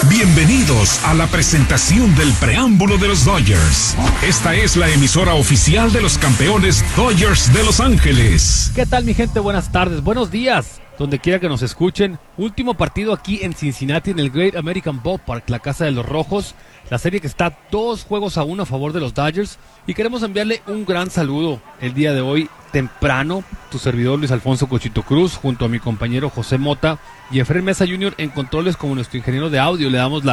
Bienvenidos a la presentación del preámbulo de los Dodgers. Esta es la emisora oficial de los campeones Dodgers de Los Ángeles. ¿Qué tal, mi gente? Buenas tardes, buenos días, donde quiera que nos escuchen. Último partido aquí en Cincinnati, en el Great American Ballpark, la casa de los Rojos. La serie que está 2-1 a favor de los Dodgers. Y queremos enviarle un gran saludo el día de hoy, temprano. Tu servidor Luis Alfonso Cochito Cruz, junto a mi compañero José Mota y Efraín Mesa Jr. en controles como nuestro ingeniero de audio. Le damos la